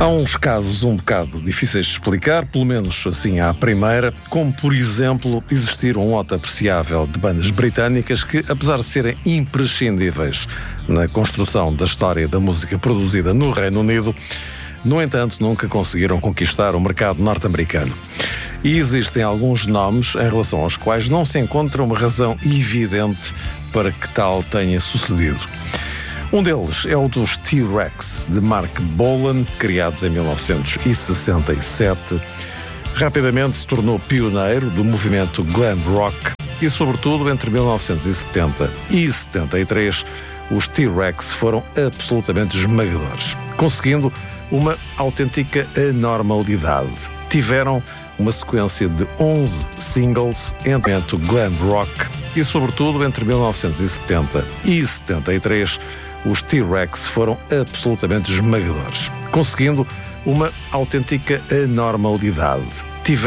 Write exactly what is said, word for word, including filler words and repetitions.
Há uns casos um bocado difíceis de explicar, pelo menos assim à primeira, como por exemplo existir um lote apreciável de bandas britânicas que, apesar de serem imprescindíveis na construção da história da música produzida no Reino Unido, no entanto nunca conseguiram conquistar o mercado norte-americano. E existem alguns nomes em relação aos quais não se encontra uma razão evidente para que tal tenha sucedido. Um deles é o dos T-Rex, de Mark Bolan, criados em mil novecentos e sessenta e sete. Rapidamente se tornou pioneiro do movimento glam rock e, sobretudo, entre mil novecentos e setenta e setenta e três, os T-Rex foram absolutamente esmagadores, conseguindo uma autêntica anormalidade. Tiveram uma sequência de onze singles entre o glam rock e, sobretudo, entre mil novecentos e setenta e setenta e três, os T-Rex foram absolutamente esmagadores, conseguindo uma autêntica anormalidade.